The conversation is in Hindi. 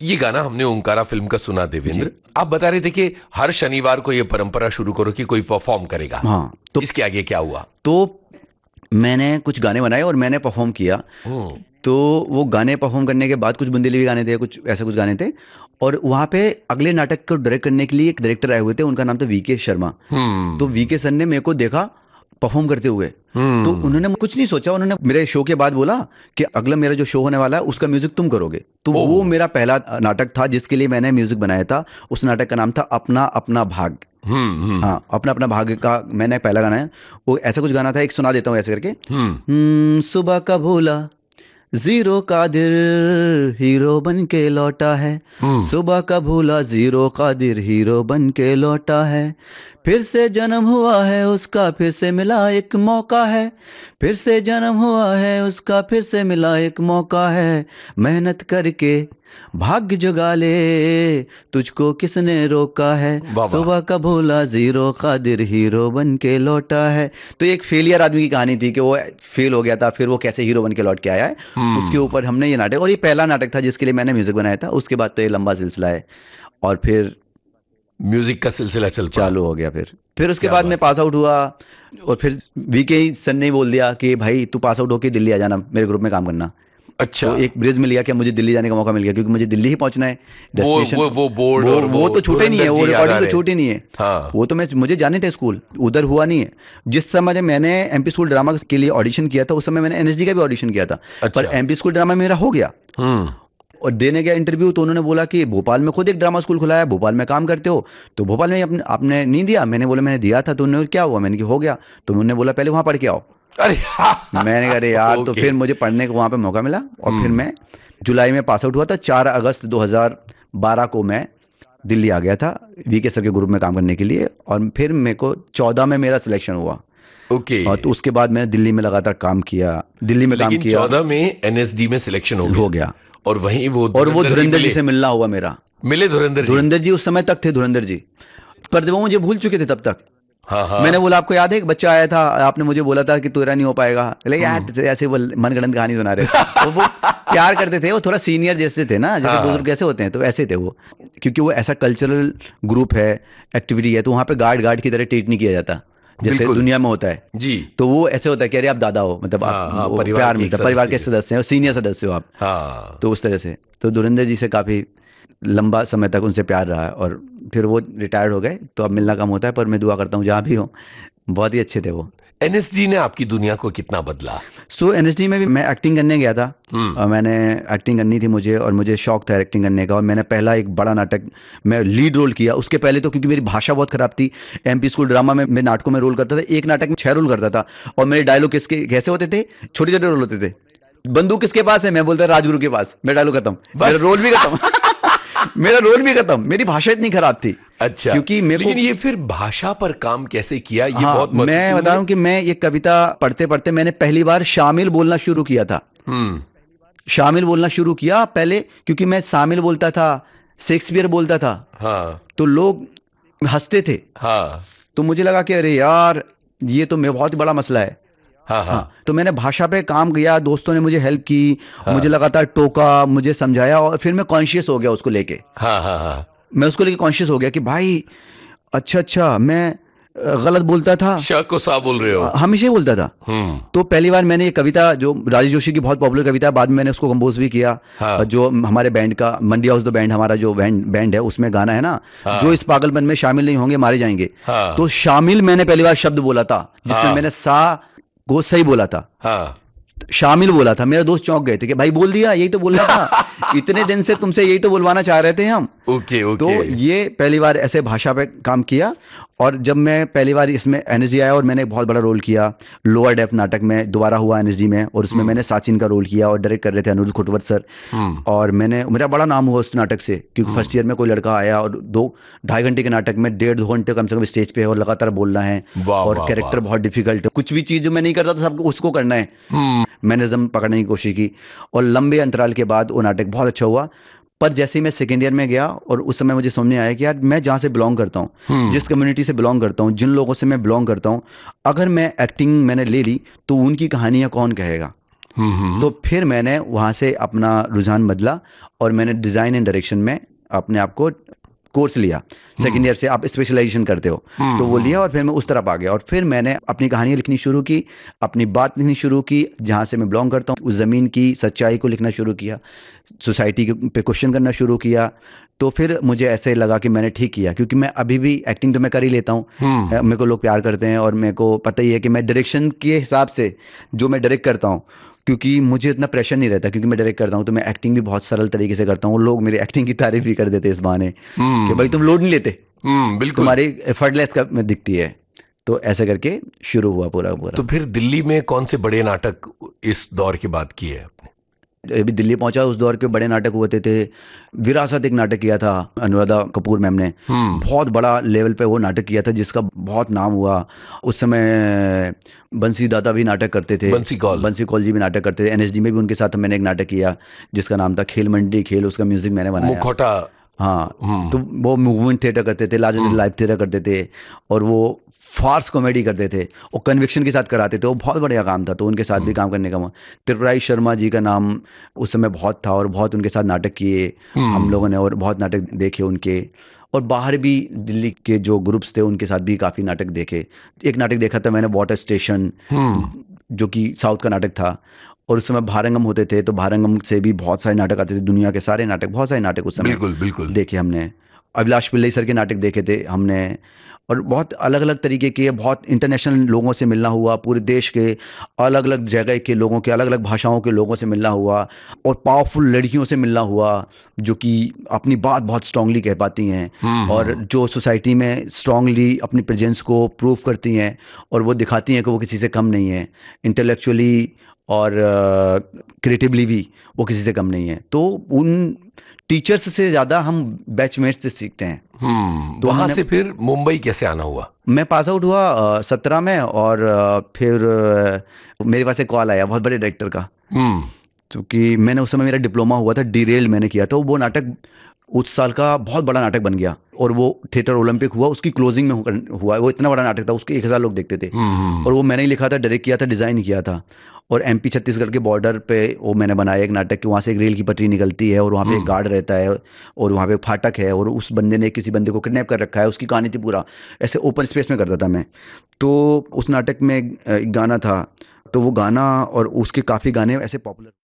ये गाना हमने ओंकारा फिल्म का सुना देवेंद्र, आप बता रहे थे कि हर शनिवार को ये परंपरा शुरू करो कि कोई परफॉर्म करेगा। हाँ, तो इसके आगे क्या हुआ? तो मैंने कुछ गाने बनाए और मैंने परफॉर्म किया। तो वो गाने परफॉर्म करने के बाद कुछ बुंदेली गाने थे, कुछ ऐसे कुछ गाने थे, और वहाँ पे अगले नाटक को डायरेक्ट करने के लिए एक डायरेक्टर आए हुए थे, उनका नाम था वीके शर्मा। तो वीके सर ने मेरे को देखा परफॉर्म करते हुए, तो उन्होंने कुछ नहीं सोचा, उन्होंने मेरे शो के बाद बोला कि अगला मेरा जो शो होने वाला है उसका म्यूजिक तुम करोगे। तो वो मेरा पहला नाटक था जिसके लिए मैंने म्यूजिक बनाया था। उस नाटक का नाम था अपना अपना भाग। हाँ, अपना अपना भाग्य का मैंने पहला गाना है। वो ऐसा कुछ गाना था, एक सुना देता हूँ ऐसे करके। सुबह का भूला जीरो कादिर हीरो बन के लौटा है, सुबह का भूला जीरो कादिर हीरो बन के लौटा है, फिर से जन्म हुआ है उसका फिर से मिला एक मौका है, फिर से जन्म हुआ है उसका फिर से मिला एक मौका है, मेहनत करके भाग्य जगा ले तुझको किसने रोका है, सुबह का भूला जीरो कादिर हीरो बन के लौटा है। तो एक फेलियर आदमी की कहानी थी कि वो फेल हो गया था, फिर वो कैसे हीरो बन के लौट के आया है। उसके ऊपर हमने ये नाटक, और ये पहला नाटक था जिसके लिए मैंने म्यूजिक बनाया था। उसके बाद तो ये लंबा सिलसिला है और फिर म्यूजिक का सिलसिला चालू हो गया। फिर उसके बाद मैं पास आउट हुआ और फिर वीके सर ने बोल दिया कि भाई तू पास आउट होके दिल्ली आ जाना, मेरे ग्रुप में काम करना। अच्छा, तो एक ब्रिज मिल गया कि मुझे दिल्ली जाने का मौका मिल गया, क्योंकि मुझे दिल्ली ही पहुंचना है डेस्टिनेशन। वो बोर्ड और वो तो छूटे नहीं है, वो रिकॉर्डिंग तो छूटी नहीं है। हाँ। वो तो मुझे जाने थे स्कूल, उधर हुआ नहीं है। जिस समय मैंने एमपी स्कूल ड्रामा के लिए ऑडिशन किया था उस समय मैंने एनएसडी का भी ऑडिशन किया था। पर एमपी स्कूल ड्रामा मेरा हो गया और देने गया इंटरव्यू, तो उन्होंने बोला कि भोपाल में खुद एक ड्रामा स्कूल खुला है, भोपाल में काम करते हो, तो भोपाल में आपने नहीं दिया। मैंने बोला मैंने दिया था। तो उन्होंने क्या हुआ, मैंने कहा हो गया। तो उन्होंने बोला पहले वहाँ पढ़ के आओ। अरे मैंने कहा अरे यार। तो फिर मुझे पढ़ने का वहाँ पे मौका मिला और फिर मैं जुलाई में पास आउट हुआ था। 4 अगस्त 2012 को मैं दिल्ली आ गया था वीके सर के ग्रुप में काम करने के लिए, और फिर मेरे को 14 में मेरा सिलेक्शन हुआ। ओके। और तो उसके बाद मैंने दिल्ली में लगातार काम किया, दिल्ली में काम किया। 14 में एनएसडी में सिलेक्शन हो गया और वहीं वो धुरंधर जी से मिलना हुआ मेरा। मिले धुरंधर जी उस समय तक थे धुरंधर जी, पर वो मुझे भूल चुके थे तब तक। हाँ। मैंने बोला आपको याद है एक बच्चा आया था, आपने मुझे बोला था कि तेरा नहीं हो पाएगा। यार ऐसे वो मनगढ़ंत कहानी सुना रहे थे। वो प्यार करते थे, वो थोड़ा सीनियर जैसे थे ना, जैसे बुजुर्ग कैसे होते हैं, तो ऐसे थे वो। क्योंकि वो ऐसा कल्चरल ग्रुप है, एक्टिविटी है, तो वहाँ पे गार्ड की तरह ट्रीट नहीं किया जाता जैसे दुनिया में होता है जी। तो वो ऐसे होता है कि अरे आप दादा हो, मतलब आप प्यार मिलता है, परिवार के सदस्य हो, सीनियर सदस्य हो आप। तो उस तरह से तो धुरंधर जी से काफ़ी लंबा समय तक उनसे प्यार रहा, और फिर वो रिटायर्ड हो गए तो अब मिलना कम होता है, पर मैं दुआ करता हूँ जहाँ भी हो। बहुत ही अच्छे थे वो। एनएसडी ने आपकी दुनिया को कितना बदला? एनएसडी में भी मैं एक्टिंग करने गया था, और मैंने एक्टिंग करनी थी मुझे, और मुझे शौक था एक्टिंग करने का। और मैंने पहला एक बड़ा नाटक मैं लीड रोल किया। उसके पहले तो क्योंकि मेरी भाषा बहुत खराब थी, एमपी स्कूल ड्रामा में मैं नाटकों में रोल करता था, एक नाटक में 6 रोल करता था, और मेरे डायलॉग कैसे होते थे, छोटे छोटे रोल होते थे। बंदूक किसके पास है, मैं बोलता राजगुरु के पास, मेरा डायलॉग खत्म, मेरा रोल भी खत्म। मेरा रोल भी खत्म, मेरी भाषा इतनी खराब थी। अच्छा, क्योंकि लेकिन ये फिर भाषा पर काम कैसे किया, ये बहुत मैं बता रहा हूँ कि मैं ये कविता पढ़ते पढ़ते मैंने पहली बार शामिल बोलना शुरू किया था। शामिल बोलना शुरू किया पहले, क्योंकि मैं शामिल बोलता था, शेक्सपियर बोलता था। हाँ। तो लोग हंसते थे। हाँ। तो मुझे लगा कि अरे यार ये तो बहुत बड़ा मसला है। हाँ। तो मैंने भाषा पे काम किया, दोस्तों ने मुझे हेल्प की, मुझे लगातार टोका, मुझे समझाया, और फिर मैं कॉन्शियस हो गया उसको लेके। मैं उसको लेके कॉन्शियस हो गया कि भाई अच्छा मैं गलत बोलता था, को सा बोल रहे हो, हमेशा ही बोलता था। तो पहली बार मैंने ये कविता, जो राजेश जोशी की बहुत पॉपुलर कविता है, बाद में मैंने उसको कंपोज भी किया। जो हमारे बैंड का मंडी हाउस द बैंड, हमारा जो बैंड है, उसमें गाना है ना, जो इस पागलपन में शामिल नहीं होंगे मारे जाएंगे। तो शामिल मैंने पहली बार शब्द बोला था, जिसमें मैंने सा को सही बोला था। शामिल बोला था। मेरे दोस्त चौंक गए थे कि भाई बोल दिया, यही तो बोलना था, इतने दिन से तुमसे यही तो बुलवाना चाह रहे थे हम। ओके। तो ये पहली बार ऐसे भाषा पे काम किया। और जब मैं पहली बार इसमें एनएसडी आया और मैंने बहुत बड़ा रोल किया, लोअर डेप्थ नाटक में दोबारा हुआ एनएसडी में, और उसमें मैंने साचिन का रोल किया और डायरेक्ट कर रहे थे अनिरुद्ध खुटवत सर। और मेरा बड़ा नाम हुआ उस नाटक से, क्योंकि फर्स्ट ईयर में कोई लड़का आया और 2-2.5 घंटे के नाटक में 1.5-2 घंटे कम से कम स्टेज पे और लगातार बोलना है, और कैरेक्टर बहुत डिफिकल्ट है। कुछ भी चीज़ जो मैं नहीं करता था सब उसको करना है। मैनेजम पकड़ने की कोशिश की, और लंबे अंतराल के बाद वो नाटक बहुत अच्छा हुआ। पर जैसे ही मैं सेकेंड ईयर में गया, और उस समय मुझे समझ में आया कि यार मैं जहाँ से बिलोंग करता हूँ, जिस कम्युनिटी से बिलोंग करता हूँ, जिन लोगों से मैं बिलोंग करता हूँ, अगर मैं एक्टिंग मैंने ले ली तो उनकी कहानियाँ कौन कहेगा। तो फिर मैंने वहाँ से अपना रुझान बदला और मैंने डिज़ाइन एंड डायरेक्शन में अपने आप को कोर्स लिया। सेकेंड ईयर से आप स्पेशलाइजेशन करते हो, तो वो लिया और फिर मैं उस तरफ आ गया और फिर मैंने अपनी कहानियाँ लिखनी शुरू की, अपनी बात लिखनी शुरू की, जहाँ से मैं बिलोंग करता हूँ उस ज़मीन की सच्चाई को लिखना शुरू किया, सोसाइटी पे क्वेश्चन करना शुरू किया। तो फिर मुझे ऐसे लगा कि मैंने ठीक किया, क्योंकि मैं अभी भी एक्टिंग तो मैं कर ही लेता हूँ, मेरे को लोग प्यार करते हैं और मेरे को पता ही है कि मैं डायरेक्शन के हिसाब से जो मैं डायरेक्ट करता हूँ, क्योंकि मुझे इतना प्रेशर नहीं रहता, क्योंकि मैं डायरेक्ट करता हूँ तो मैं एक्टिंग भी बहुत सरल तरीके से करता हूँ। लोग मेरी एक्टिंग की तारीफ भी कर देते इस बहाने कि भाई तुम लोड नहीं लेते, बिल्कुल। तुम्हारी एफर्टलेस का में दिखती है। तो ऐसे करके शुरू हुआ पूरा पूरा। तो फिर दिल्ली में कौन से बड़े नाटक इस दौर की बात की है आपने? अभी दिल्ली पहुंचा, उस दौर के बड़े नाटक हुए थे। विरासत एक नाटक किया था अनुराधा कपूर मैम ने, बहुत बड़ा लेवल पे वो नाटक किया था जिसका बहुत नाम हुआ। उस समय बंसी दादा भी नाटक करते थे, बंसी कौल जी भी नाटक करते थे। एनएसडी में भी उनके साथ मैंने एक नाटक किया जिसका नाम था खेल मंडी खेल, उसका म्यूजिक मैंने बनाया। मुखौटा। हाँ, तो वो मूवमेंट थिएटर करते थे, लार्जर लाइव थिएटर करते थे और वो फार्स कॉमेडी करते थे और कन्विक्शन के साथ कराते थे। वो बहुत बढ़िया काम था, तो उनके साथ भी काम करने का मौका। त्रिपुरारी शर्मा जी का नाम उस समय बहुत था और बहुत उनके साथ नाटक किए हम लोगों ने और बहुत नाटक देखे उनके। और बाहर भी दिल्ली के जो ग्रुप्स थे उनके साथ भी काफ़ी नाटक देखे। एक नाटक देखा था मैंने वाटर स्टेशन, जो कि साउथ का नाटक था, और उस समय भारंगम होते थे, तो भारंगम से भी बहुत सारे नाटक आते थे, दुनिया के सारे नाटक, बहुत सारे नाटक उस समय बिल्कुल बिल्कुल देखे हमने। अभिलाष पिल्लई सर के नाटक देखे थे हमने, और बहुत अलग अलग तरीके के, बहुत इंटरनेशनल लोगों से मिलना हुआ, पूरे देश के अलग अलग जगह के लोगों के, अलग अलग भाषाओं के लोगों से मिलना हुआ, और पावरफुल लड़कियों से मिलना हुआ जो कि अपनी बात बहुत स्ट्रांगली कह पाती हैं और जो सोसाइटी में स्ट्रांगली अपनी प्रेजेंस को प्रूव करती हैं और वो दिखाती हैं कि वो किसी से कम नहीं है, इंटेलेक्चुअली और क्रिएटिवली भी वो किसी से कम नहीं है। तो उन टीचर्स से ज़्यादा हम बैचमेट्स से सीखते हैं। तो वहाँ से फिर मुंबई कैसे आना हुआ? मैं पास आउट हुआ 17 में, और फिर मेरे पास एक कॉल आया बहुत बड़े डायरेक्टर का, क्योंकि मैंने उस समय मेरा डिप्लोमा हुआ था, डीरेल मैंने किया था। वो नाटक उस साल का बहुत बड़ा नाटक बन गया और वो थिएटर ओलंपिक हुआ, उसकी क्लोजिंग में हुआ। वो इतना बड़ा नाटक था, उसके 1000 लोग देखते थे और वो मैंने ही लिखा था, डायरेक्ट किया था, डिज़ाइन किया था। और एमपी छत्तीसगढ़ के बॉर्डर पे वो मैंने बनाया एक नाटक कि वहाँ से एक रेल की पटरी निकलती है और वहाँ पे एक गार्ड रहता है और वहाँ पे एक फाटक है और उस बंदे ने किसी बंदे को किडनैप कर रखा है, उसकी कहानी थी पूरा। ऐसे ओपन स्पेस में करता था मैं। तो उस नाटक में एक गाना था, तो वो गाना और उसके काफ़ी गाने ऐसे पॉपुलर